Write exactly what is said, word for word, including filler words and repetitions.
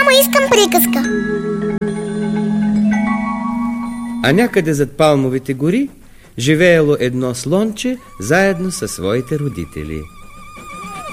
Мамо, искам приказка. А някъде зад палмовите гори живеело едно слонче заедно със своите родители.